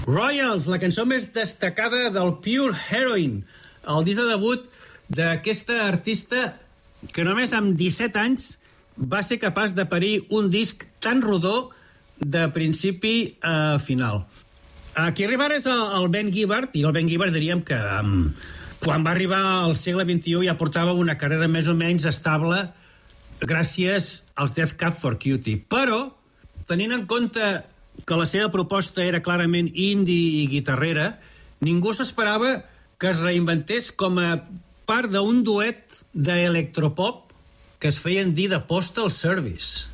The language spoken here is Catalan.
Royals, la cançó més destacada del Pure Heroine, el disc de debut d'aquesta artista que només amb 17 anys va ser capaç de parir un disc tan rodó de principi a final. Qui arriba ara és el Ben Gibbard, i el Ben Gibbard diríem que quan va arribar al segle XXI ja portava una carrera més o menys estable gràcies als Death Cab for Cutie. Però, tenint en compte que la seva proposta era clarament indie i guitarrera, ningú s'esperava que es reinventés com a part d'un duet d'electropop que es feien dir de Postal Service.